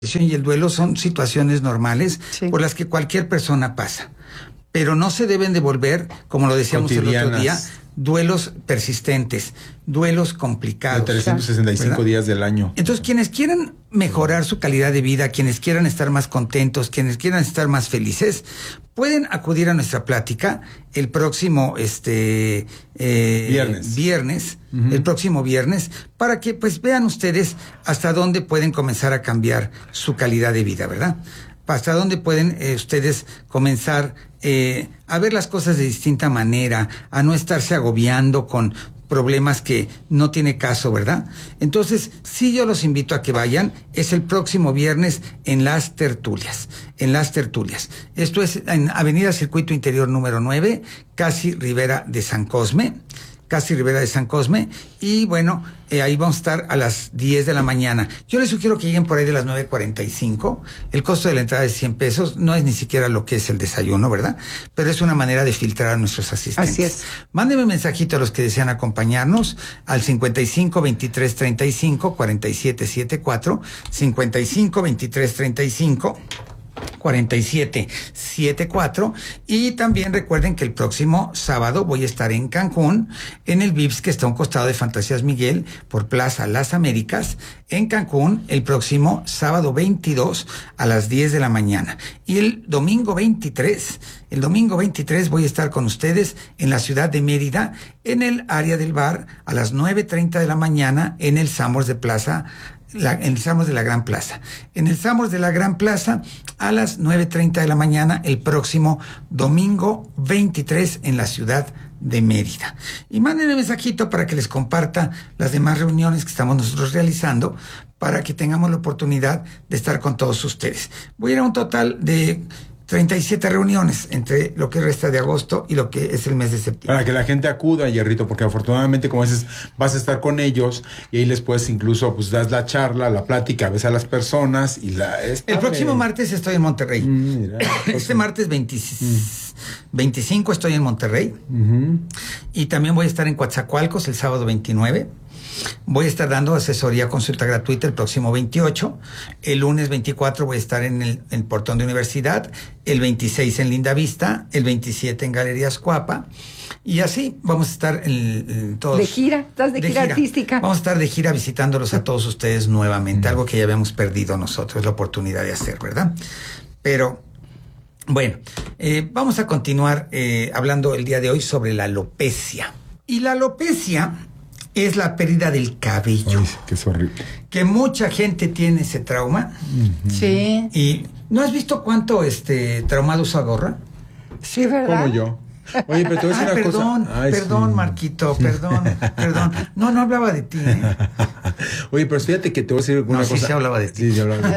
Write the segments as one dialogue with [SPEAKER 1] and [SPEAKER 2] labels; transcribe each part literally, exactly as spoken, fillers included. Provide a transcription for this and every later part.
[SPEAKER 1] Y el duelo son situaciones normales sí. por las que cualquier persona pasa, pero no se deben de volver, como lo decíamos el otro día, duelos persistentes, duelos complicados.
[SPEAKER 2] De trescientos sesenta y cinco ¿verdad? Días del año.
[SPEAKER 1] Entonces, quienes quieran mejorar su calidad de vida, quienes quieran estar más contentos, quienes quieran estar más felices, pueden acudir a nuestra plática el próximo este eh,
[SPEAKER 2] viernes,
[SPEAKER 1] viernes uh-huh. el próximo viernes, para que pues vean ustedes hasta dónde pueden comenzar a cambiar su calidad de vida, ¿verdad? Hasta dónde pueden eh, ustedes comenzar eh, a ver las cosas de distinta manera, a no estarse agobiando con problemas que no tiene caso, ¿verdad? Entonces, sí, yo los invito a que vayan. Es el próximo viernes en Las Tertulias. En Las Tertulias. Esto es en Avenida Circuito Interior número nueve, casi Ribera de San Cosme. Casi Ribera de San Cosme, y bueno, eh, ahí vamos a estar a las diez de la mañana. Yo les sugiero que lleguen por ahí de las nueve cuarenta y cinco. El costo de la entrada es cien pesos, no es ni siquiera lo que es el desayuno, ¿verdad? Pero es una manera de filtrar a nuestros asistentes.
[SPEAKER 3] Así es.
[SPEAKER 1] Mándenme un mensajito a los que desean acompañarnos al cincuenta y cinco, veintitrés, treinta y cinco, cuarenta y siete setenta y cuatro, cincuenta y cinco, veintitrés, treinta y cinco, cuarenta y siete setenta y cuatro, y también recuerden que el próximo sábado voy a estar en Cancún, en el Vips, que está a un costado de Fantasías Miguel, por Plaza Las Américas, en Cancún, el próximo sábado veintidós a las diez de la mañana. Y el domingo veintitrés, el domingo veintitrés voy a estar con ustedes en la ciudad de Mérida, en el área del bar, a las nueve treinta de la mañana, en el Sambors de Plaza, La, en el Sambors de la Gran Plaza. En el Sambors de la Gran Plaza a las nueve treinta de la mañana el próximo domingo veintitrés en la ciudad de Mérida. Y mándenme un mensajito para que les comparta las demás reuniones que estamos nosotros realizando, para que tengamos la oportunidad de estar con todos ustedes. Voy a ir a un total de treinta y siete reuniones entre lo que resta de agosto y lo que es el mes de septiembre.
[SPEAKER 2] Para que la gente acuda, Hierrito, porque afortunadamente, como dices, vas a estar con ellos y ahí les puedes incluso, pues, das la charla, la plática, ves a las personas y la... Es
[SPEAKER 1] el próximo martes estoy en Monterrey. Mm, mira, este martes veinte, mm. veinticinco estoy en Monterrey. Uh-huh. Y también voy a estar en Coatzacoalcos el sábado veintinueve. Voy a estar dando asesoría, consulta gratuita el próximo veintiocho. El lunes veinticuatro voy a estar en el, en Portón de Universidad. El veintiséis en Linda Vista. El veintisiete en Galerías Cuapa. Y así vamos a estar en, en todos.
[SPEAKER 3] De gira, estás de, de gira, gira artística.
[SPEAKER 1] Vamos a estar de gira visitándolos a todos ustedes nuevamente. Algo que ya habíamos perdido nosotros, la oportunidad de hacer, ¿verdad? Pero... bueno, eh, vamos a continuar eh, hablando el día de hoy sobre la alopecia. Y la alopecia es la pérdida del cabello.
[SPEAKER 2] Ay, que es horrible.
[SPEAKER 1] Que mucha gente tiene ese trauma.
[SPEAKER 3] Uh-huh. Sí.
[SPEAKER 1] Y ¿no has visto cuánto este traumado usa gorra?
[SPEAKER 3] Sí, ¿verdad?
[SPEAKER 2] Como yo. Oye, pero te voy a decir
[SPEAKER 1] ah,
[SPEAKER 2] una
[SPEAKER 1] perdón,
[SPEAKER 2] cosa. Ay,
[SPEAKER 1] perdón,
[SPEAKER 2] sí.
[SPEAKER 1] Marquito, perdón, perdón. No, no hablaba de ti, ¿eh?
[SPEAKER 2] Oye, pero fíjate que te voy a decir una
[SPEAKER 1] no,
[SPEAKER 2] cosa.
[SPEAKER 1] Sí, se hablaba de ti.
[SPEAKER 2] Sí, se hablaba de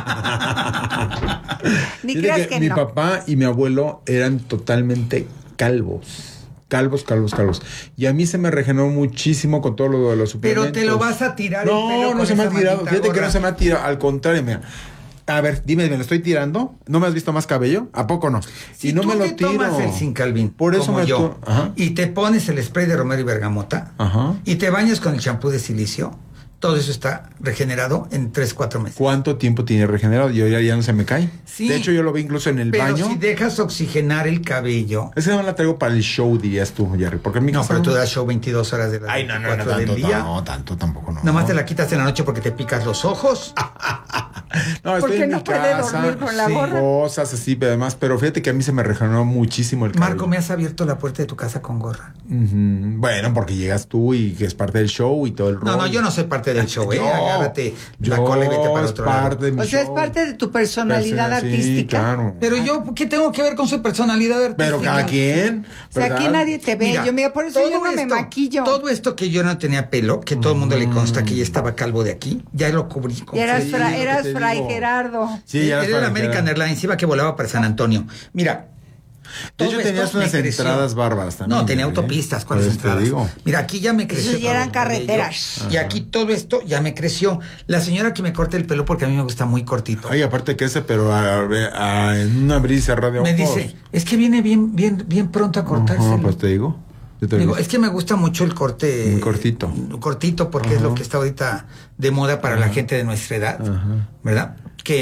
[SPEAKER 2] ti.
[SPEAKER 3] Ni creas
[SPEAKER 2] que,
[SPEAKER 3] que
[SPEAKER 2] mi
[SPEAKER 3] no.
[SPEAKER 2] papá y mi abuelo eran totalmente calvos. Calvos, calvos, calvos. Y a mí se me regeneró muchísimo con todo lo de los suplementos.
[SPEAKER 1] Pero te lo vas a tirar
[SPEAKER 2] no,
[SPEAKER 1] el pelo
[SPEAKER 2] no
[SPEAKER 1] con
[SPEAKER 2] se me ha
[SPEAKER 1] esa
[SPEAKER 2] tirado.
[SPEAKER 1] maldita
[SPEAKER 2] Fíjate
[SPEAKER 1] gorra.
[SPEAKER 2] que no se me ha tirado. Al contrario, mira. A ver, dime, ¿me lo estoy tirando? ¿No me has visto más cabello? ¿A poco no?
[SPEAKER 1] Si
[SPEAKER 2] y no
[SPEAKER 1] tú
[SPEAKER 2] me lo
[SPEAKER 1] te
[SPEAKER 2] tiro.
[SPEAKER 1] tomas el Sincalvin,
[SPEAKER 2] por eso
[SPEAKER 1] como
[SPEAKER 2] me
[SPEAKER 1] yo,
[SPEAKER 2] to... Ajá.
[SPEAKER 1] y te pones el spray de romero y bergamota,
[SPEAKER 2] Ajá.
[SPEAKER 1] y te bañas con el champú de silicio, todo eso está regenerado en tres, cuatro meses.
[SPEAKER 2] ¿Cuánto tiempo tiene regenerado? Yo ya, ya no se me cae.
[SPEAKER 1] Sí.
[SPEAKER 2] De hecho, yo lo vi incluso en el
[SPEAKER 1] pero
[SPEAKER 2] baño.
[SPEAKER 1] si dejas oxigenar el cabello...
[SPEAKER 2] Esa no la traigo para el show, dirías tú, Jerry. Porque en mi
[SPEAKER 1] No,
[SPEAKER 2] casa
[SPEAKER 1] pero
[SPEAKER 2] no...
[SPEAKER 1] tú das show veintidós horas de la
[SPEAKER 2] Ay, no, no, no,
[SPEAKER 1] veinticuatro
[SPEAKER 2] tanto,
[SPEAKER 1] del día.
[SPEAKER 2] no, tanto tampoco, no.
[SPEAKER 1] Nomás te la quitas en la noche porque te picas los ojos.
[SPEAKER 2] No, estoy
[SPEAKER 3] Porque
[SPEAKER 2] en
[SPEAKER 3] no
[SPEAKER 2] mi
[SPEAKER 3] puede
[SPEAKER 2] casa,
[SPEAKER 3] dormir con la
[SPEAKER 1] sí.
[SPEAKER 3] gorra.
[SPEAKER 2] cosas así, pero además, pero fíjate que a mí se me regeneró muchísimo el cabello.
[SPEAKER 1] Marco, me has abierto la puerta de tu casa con gorra.
[SPEAKER 2] Uh-huh. Bueno, porque llegas tú y que es parte del show y todo el rollo.
[SPEAKER 1] No, no, yo no soy parte del show, ¿eh?
[SPEAKER 2] Yo,
[SPEAKER 1] Agárrate la
[SPEAKER 2] yo,
[SPEAKER 1] cola y vete para
[SPEAKER 2] es
[SPEAKER 1] otro
[SPEAKER 2] parte
[SPEAKER 1] lado.
[SPEAKER 2] de mi
[SPEAKER 3] O sea,
[SPEAKER 2] show.
[SPEAKER 3] es parte de tu personalidad
[SPEAKER 2] Sí,
[SPEAKER 3] artística.
[SPEAKER 2] claro.
[SPEAKER 1] Pero yo, ¿qué tengo que ver con su personalidad artística?
[SPEAKER 2] Pero cada quien.
[SPEAKER 3] O sea, aquí
[SPEAKER 2] ¿verdad?
[SPEAKER 3] nadie te ve.
[SPEAKER 1] Mira,
[SPEAKER 3] yo, mira, por eso
[SPEAKER 1] todo
[SPEAKER 3] yo no me
[SPEAKER 1] esto-
[SPEAKER 3] maquillo.
[SPEAKER 1] Todo esto que yo no tenía pelo, que todo el mundo le consta que ya estaba calvo de aquí, ya lo cubrí con
[SPEAKER 3] Y eras,
[SPEAKER 2] Sí,
[SPEAKER 3] fra-
[SPEAKER 2] lo que
[SPEAKER 3] eras
[SPEAKER 2] te
[SPEAKER 3] Fray
[SPEAKER 2] digo.
[SPEAKER 3] Gerardo.
[SPEAKER 2] Sí, ya
[SPEAKER 1] Era el
[SPEAKER 2] para
[SPEAKER 1] American
[SPEAKER 2] que-
[SPEAKER 1] Airlines, iba que volaba para San Antonio. Mira.
[SPEAKER 2] De
[SPEAKER 1] todo
[SPEAKER 2] hecho,
[SPEAKER 1] esto
[SPEAKER 2] tenías
[SPEAKER 1] me
[SPEAKER 2] unas
[SPEAKER 1] creció.
[SPEAKER 2] entradas bárbaras también.
[SPEAKER 1] No, tenía
[SPEAKER 2] ¿eh?
[SPEAKER 1] autopistas, ¿cuáles
[SPEAKER 2] Pues te
[SPEAKER 1] entradas?
[SPEAKER 2] digo.
[SPEAKER 1] Mira, aquí ya me creció.
[SPEAKER 3] Esos ya eran
[SPEAKER 1] todo el cabello.
[SPEAKER 3] carreteras.
[SPEAKER 1] Y aquí todo esto ya me creció. La señora que me corta el pelo, porque a mí me gusta muy cortito,
[SPEAKER 2] Ay, aparte que ese, pero a, a- en una brisa radio.
[SPEAKER 1] me dice, es que viene bien, bien, bien pronto a cortárselo.
[SPEAKER 2] Pues te digo. Yo te
[SPEAKER 1] Digo,
[SPEAKER 2] digo.
[SPEAKER 1] es que me gusta mucho el corte.
[SPEAKER 2] Muy cortito.
[SPEAKER 1] Cortito, porque
[SPEAKER 2] Ajá.
[SPEAKER 1] es lo que está ahorita de moda para la gente de nuestra edad,
[SPEAKER 2] Ajá.
[SPEAKER 1] ¿verdad?